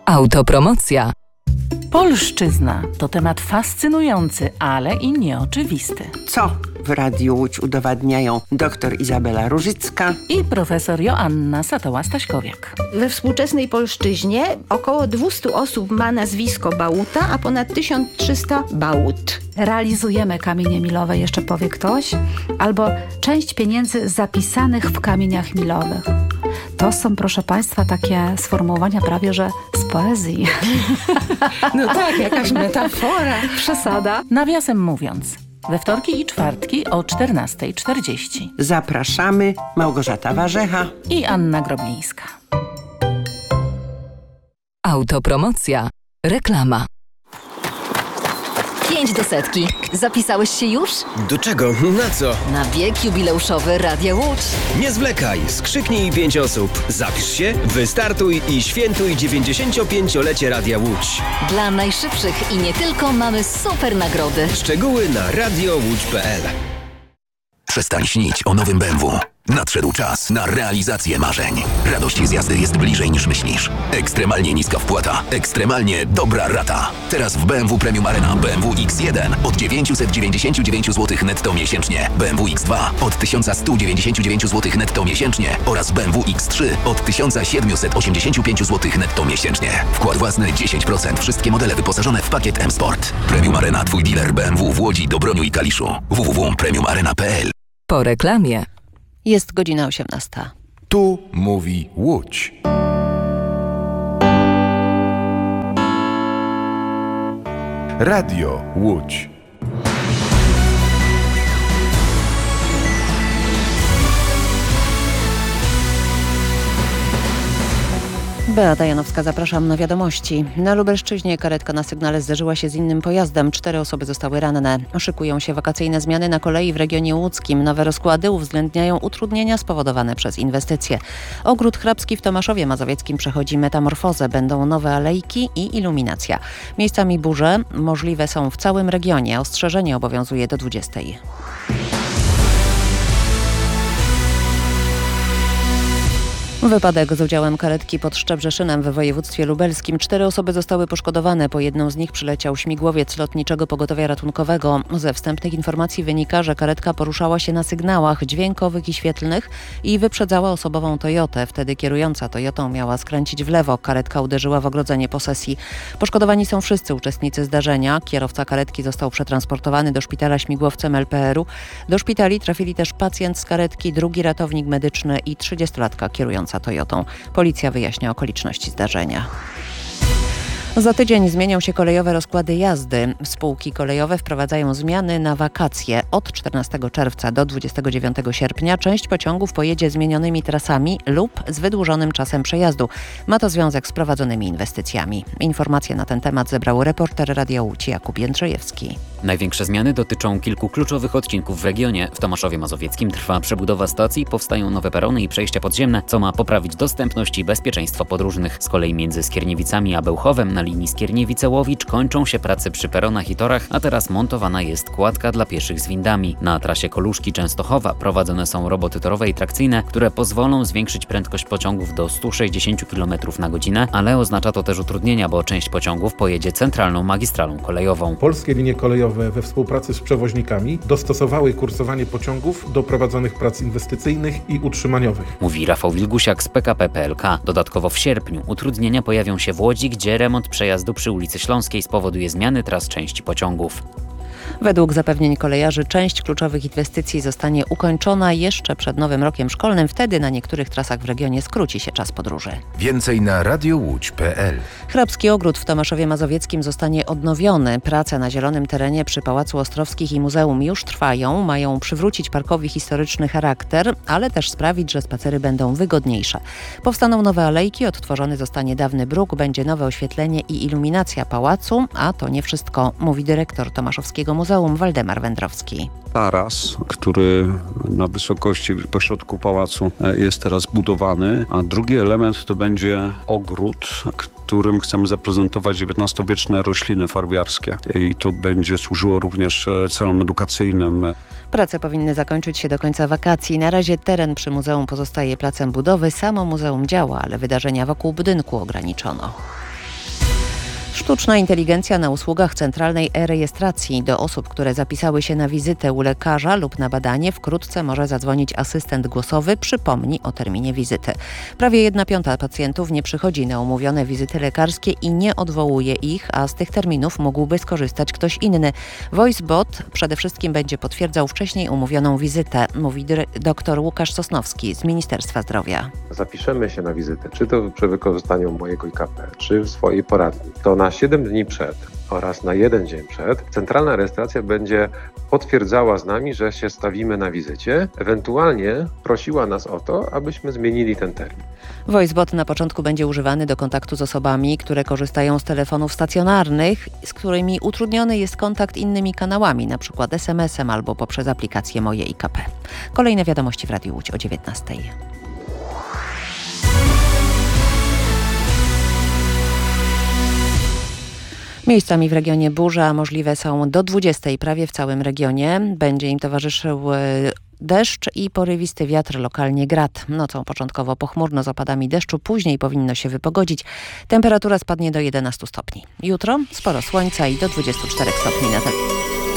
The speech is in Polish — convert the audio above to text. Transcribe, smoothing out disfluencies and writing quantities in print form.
Autopromocja. Polszczyzna to temat fascynujący, ale i nieoczywisty. Co w Radiu Łódź udowadniają dr Izabela Różycka i profesor Joanna Satoła-Staśkowiak. We współczesnej polszczyźnie około 200 osób ma nazwisko Bałuta, a ponad 1300 Bałut. Realizujemy kamienie milowe, jeszcze powie ktoś, albo część pieniędzy zapisanych w kamieniach milowych. To są, proszę Państwa, takie sformułowania prawie, że z poezji. No tak, jakaś metafora. Przesada. Nawiasem mówiąc, we wtorki i czwartki o 14:40. Zapraszamy, Małgorzata Warzecha i Anna Groblińska. Autopromocja. Reklama. 5 do setki. Zapisałeś się już? Do czego? Na co? Na bieg jubileuszowy Radia Łódź. Nie zwlekaj, skrzyknij 5 osób. Zapisz się, wystartuj i świętuj 95-lecie Radia Łódź. Dla najszybszych i nie tylko mamy super nagrody. Szczegóły na radiołódź.pl. Przestań śnić o nowym BMW. Nadszedł czas na realizację marzeń. Radość z jazdy jest bliżej niż myślisz. Ekstremalnie niska wpłata, ekstremalnie dobra rata. Teraz w BMW Premium Arena BMW X1 od 999 zł netto miesięcznie, BMW X2 od 1199 zł netto miesięcznie oraz BMW X3 od 1785 zł netto miesięcznie. Wkład własny 10%. Wszystkie modele wyposażone w pakiet M-Sport. Premium Arena, twój dealer BMW w Łodzi, Dobroniu i Kaliszu. www.premiumarena.pl. Po reklamie. Jest godzina 18. Tu mówi Łódź. Radio Łódź. Beata Janowska, zapraszam na wiadomości. Na Lubelszczyźnie karetka na sygnale zderzyła się z innym pojazdem. 4 osoby zostały ranne. Szykują się wakacyjne zmiany na kolei w regionie łódzkim. Nowe rozkłady uwzględniają utrudnienia spowodowane przez inwestycje. Ogród Hrabski w Tomaszowie Mazowieckim przechodzi metamorfozę. Będą nowe alejki i iluminacja. Miejscami burze możliwe są w całym regionie. Ostrzeżenie obowiązuje do 20. Wypadek z udziałem karetki pod Szczebrzeszynem w województwie lubelskim. 4 osoby zostały poszkodowane. Po jedną z nich przyleciał śmigłowiec Lotniczego Pogotowia Ratunkowego. Ze wstępnych informacji wynika, że karetka poruszała się na sygnałach dźwiękowych i świetlnych i wyprzedzała osobową Toyotę. Wtedy kierująca Toyotą miała skręcić w lewo. Karetka uderzyła w ogrodzenie posesji. Poszkodowani są wszyscy uczestnicy zdarzenia. Kierowca karetki został przetransportowany do szpitala śmigłowcem LPR-u. Do szpitali trafili też pacjent z karetki, drugi ratownik medyczny i 30-latka kierująca Toyotą. Policja wyjaśnia okoliczności zdarzenia. Za tydzień zmienią się kolejowe rozkłady jazdy. Spółki kolejowe wprowadzają zmiany na wakacje. Od 14 czerwca do 29 sierpnia część pociągów pojedzie zmienionymi trasami lub z wydłużonym czasem przejazdu. Ma to związek z prowadzonymi inwestycjami. Informacje na ten temat zebrał reporter Radia Łódź Jakub Jędrzejewski. Największe zmiany dotyczą kilku kluczowych odcinków w regionie. W Tomaszowie Mazowieckim trwa przebudowa stacji, powstają nowe perony i przejścia podziemne, co ma poprawić dostępność i bezpieczeństwo podróżnych. Z kolei między Skierniewicami a Bełchowem na linii Skierniewice-Łowicz kończą się prace przy peronach i torach, a teraz montowana jest kładka dla pieszych z windami. Na trasie Koluszki-Częstochowa prowadzone są roboty torowe i trakcyjne, które pozwolą zwiększyć prędkość pociągów do 160 km na godzinę, ale oznacza to też utrudnienia, bo część pociągów pojedzie centralną magistralą kolejową. Polskie linie kolejowe we współpracy z przewoźnikami dostosowały kursowanie pociągów do prowadzonych prac inwestycyjnych i utrzymaniowych. Mówi Rafał Wilgusiak z PKP PLK. Dodatkowo w sierpniu utrudnienia pojawią się w Łodzi, gdzie remont przejazdu przy ulicy Śląskiej spowoduje zmiany tras części pociągów. Według zapewnień kolejarzy część kluczowych inwestycji zostanie ukończona jeszcze przed nowym rokiem szkolnym. Wtedy na niektórych trasach w regionie skróci się czas podróży. Więcej na radiołódź.pl. Hrabski ogród w Tomaszowie Mazowieckim zostanie odnowiony. Prace na zielonym terenie przy Pałacu Ostrowskich i Muzeum już trwają. Mają przywrócić parkowi historyczny charakter, ale też sprawić, że spacery będą wygodniejsze. Powstaną nowe alejki, odtworzony zostanie dawny bruk, będzie nowe oświetlenie i iluminacja pałacu, a to nie wszystko, mówi dyrektor Tomaszowskiego Muzeum Waldemar Wędrowski. Taras, który na wysokości pośrodku pałacu jest teraz budowany, a drugi element to będzie ogród, którym chcemy zaprezentować XIX-wieczne rośliny farbiarskie i to będzie służyło również celom edukacyjnym. Prace powinny zakończyć się do końca wakacji. Na razie teren przy muzeum pozostaje placem budowy. Samo muzeum działa, ale wydarzenia wokół budynku ograniczono. Sztuczna inteligencja na usługach centralnej e-rejestracji. Do osób, które zapisały się na wizytę u lekarza lub na badanie, wkrótce może zadzwonić asystent głosowy, przypomni o terminie wizyty. Prawie 1/5 pacjentów nie przychodzi na umówione wizyty lekarskie i nie odwołuje ich, a z tych terminów mógłby skorzystać ktoś inny. VoiceBot przede wszystkim będzie potwierdzał wcześniej umówioną wizytę, mówi dr Łukasz Sosnowski z Ministerstwa Zdrowia. Zapiszemy się na wizytę, czy to przy wykorzystaniu mojego IKP, czy w swojej poradni, to na 7 dni przed oraz na 1 dzień przed centralna rejestracja będzie potwierdzała z nami, że się stawimy na wizycie, ewentualnie prosiła nas o to, abyśmy zmienili ten termin. VoiceBot na początku będzie używany do kontaktu z osobami, które korzystają z telefonów stacjonarnych, z którymi utrudniony jest kontakt innymi kanałami, np. SMS-em albo poprzez aplikację Moje IKP. Kolejne wiadomości w Radiu Łódź o 19:00. Miejscami w regionie burze, a możliwe są do 20:00 prawie w całym regionie. Będzie im towarzyszył deszcz i porywisty wiatr, lokalnie grad. Nocą początkowo pochmurno z opadami deszczu, później powinno się wypogodzić. Temperatura spadnie do 11 stopni. Jutro sporo słońca i do 24 stopni na